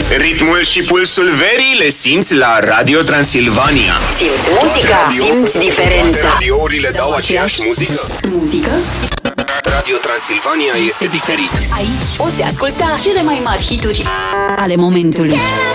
Ritmul și pulsul verii le simți la Radio Transilvania. Simți muzica, simți diferența. Radiourile dau aceeași muzică? Muzică? Radio Transilvania este diferit. Aici poți asculta cele mai mari hituri ale momentului.